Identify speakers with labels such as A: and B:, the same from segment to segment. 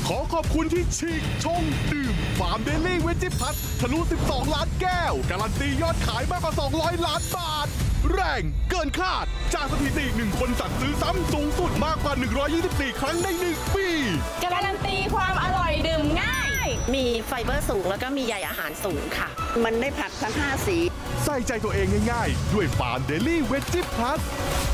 A: ขอขอบคุณที่ฉีกชงดื่มฟาร์มเดลี่เวจิพัททะลุ12 ล้านแก้วการันตียอดขายมากกว่า200 ล้านบาทแรงเกินคาดจากสถิติ1 คนสั่งซื้อซ้ำสูงสุดมากกว่า124 ครั้งใน1 ปี
B: การันตีความอร่อยดื่มง่าย
C: มีไฟเบอร์สูงแล้วก็มีใยอาหารสูงค่ะมันได้ผักทั้ง5สี
A: ใส่ใจตัวเองง่ายๆด้วยฟาร์มเดลี่เวจิพัท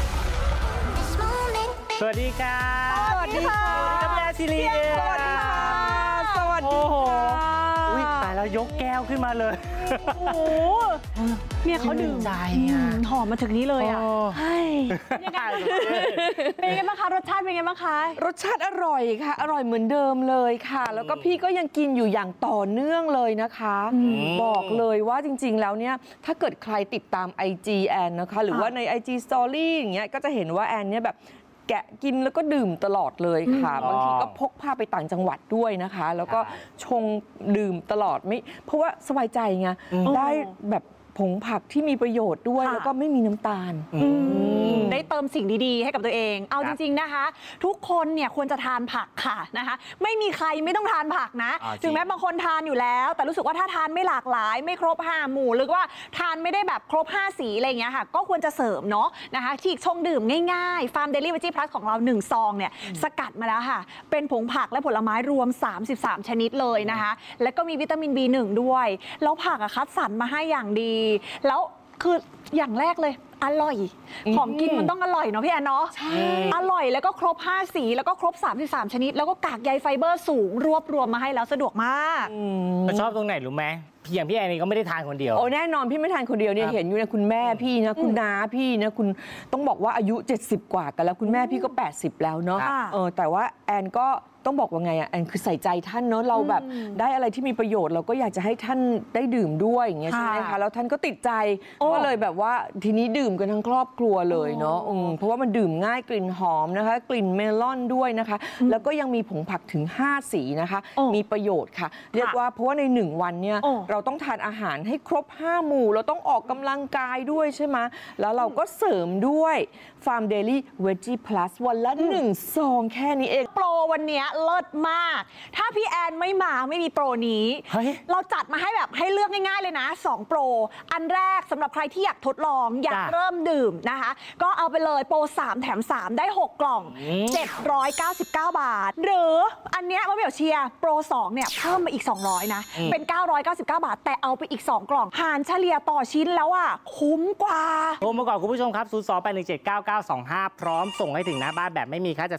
D: สวัสดีครับ
B: สวัสดีค่ะ
D: แม่ซิเลีย
B: สวัสดีค่ะสวัสดีค่ะ
D: อุ้ยตายแล้วยกแก้วขึ้นมาเลย
B: โอ้โหเนี่ยเขาดื่ม
D: ใจ
B: หอมมาถึงนี้เลยอ่ะยังไงเป็นไงบ้างคะรสชาติเป็นไงบ้างคะ
E: รสชาติอร่อยค่ะอร่อยเหมือนเดิมเลยค่ะแล้วก็พี่ก็ยังกินอยู่อย่างต่อเนื่องเลยนะคะบอกเลยว่าจริงๆแล้วเนี่ยถ้าเกิดใครติดตาม IG แอนนะคะหรือว่าใน IG Story อย่างเงี้ยก็จะเห็นว่าแอนเนี่ยแบบแกะกินแล้วก็ดื่มตลอดเลยค่ะบางทีก็พกพาไปต่างจังหวัดด้วยนะคะแล้วก็ชงดื่มตลอดไม่เพราะว่าสบายใจไงได้แบบผงผักที่มีประโยชน์ด้วยแล้วก็ไม่มีน้ำตาล
B: ได้เติมสิ่งดีๆให้กับตัวเองเอาจริงๆนะคะทุกคนเนี่ยควรจะทานผักค่ะนะคะไม่มีใครไม่ต้องทานผักนะถึงแม้บางคนทานอยู่แล้วแต่รู้สึกว่าถ้าทานไม่หลากหลายไม่ครบ5 หมู่หรือว่าทานไม่ได้แบบครบ5 สีอะไรอย่างเงี้ยค่ะก็ควรจะเสริมเนาะนะคะฉีกชงดื่มง่ายๆฟาร์มเดลี่เวจี้พลัสของเรา1 ซองเนี่ยสกัดมาแล้วค่ะเป็นผงผักและผลไม้รวม33 ชนิดเลยนะคะแล้วก็มีวิตามิน B1 ด้วยแล้วผักคัดสรรมาให้อย่างดีแล้วคืออย่างแรกเลยอร่อยของกินมันต้องอร่อยเนาะพี่แอนเนาะอร่อยแล้วก็ครบ5 สีแล้วก็ครบ33 ชนิดแล้วก็กากใยไฟเบอร์สูงรวบรวมมาให้แล้วสะดวกมาก
D: ชอบตรงไหนรู้ไหมอย่างพี่แอนนี่ก็ไม่ได้ทานคนเดียว
E: โอ้แน่นอนพี่ไม่ทานคนเดียวเนี่ยเห็นอยู่นะคุณแม่พี่นะคุณน้าพี่นะคุณต้องบอกว่าอายุ70 กว่ากันแล้วคุณแม่พี่ก็80แล้วเนาะแต่ว่าแอนก็ต้องบอกว่าไงอ่ะแอนคือใส่ใจท่านเนาะเราแบบได้อะไรที่มีประโยชน์เราก็อยากจะให้ท่านได้ดื่มด้วยอย่างเงี้ยใช่ไหมคะแล้วท่านก็ติดใจก็เลยแบบว่าทีนี้ดื่มกันทั้งครอบครัวเลยเนาะเพราะว่ามันดื่มง่ายกลิ่นหอมนะคะกลิ่นเมลอนด้วยนะคะแล้วก็ยังมีผงผักถึง5 สีนะคะมีประโยชน์ค่ะเรียกว่าเพราะว่าใน1 วันเนี่ยเราต้องทานอาหารให้ครบ5 หมู่เราต้องออกกำลังกายด้วยใช่ไหมแล้วเราก็เสริมด้วยฟาร์มเดลี่เวจี้พลัสวันละ1 ซองแค่นี้เอง
B: โปรวันนี้เลิศมากถ้าพี่แอนไม่มาไม่มีโปรนี้เราจัดมาให้แบบให้เลือกง่ายๆเลยนะ2 โปรอันแรกสำหรับใครที่อยากทดลองอยากเริ่มดื่มนะคะก็เอาไปเลยโปร3 แถม 3ได้6 กล่อง799 บาทหรืออันเนี้ยมะเหมี่ยวเชียร์โปร2เนี่ยเพิ่มมาอีก200นะเป็น999 บาทแต่เอาไปอีก2 กล่องหารเฉลี่ยต่อชิ้นแล้วอ่ะคุ้มกว่า
D: โทรมาก่อนคุณผู้ชมครับ0281799925พร้อมส่งให้ถึงหน้าบ้านแบบไม่มีค่า